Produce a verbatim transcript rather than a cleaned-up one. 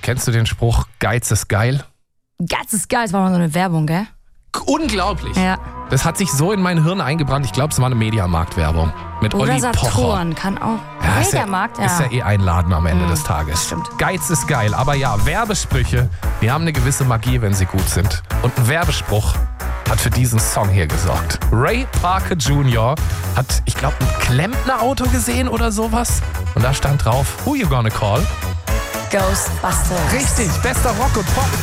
Kennst du den Spruch, Geiz ist geil? Geiz ist geil, das war mal so eine Werbung, gell? Unglaublich. Ja. Das hat sich so in mein Hirn eingebrannt. Ich glaube, es war eine Mediamarkt-Werbung. Mit Oder Olli Pocher. Saturn, kann auch. Ja, ist ja, Mediamarkt, ja. ist ja eh einladen am Ende mhm, des Tages. Stimmt. Geiz ist geil. Aber ja, Werbesprüche, die haben eine gewisse Magie, wenn sie gut sind. Und ein Werbespruch hat für diesen Song hier gesorgt. Ray Parker Junior hat, ich glaube, ein Klempnerauto gesehen oder sowas. Und da stand drauf, who you gonna call? Ghostbusters. Richtig, bester Rock und Pop.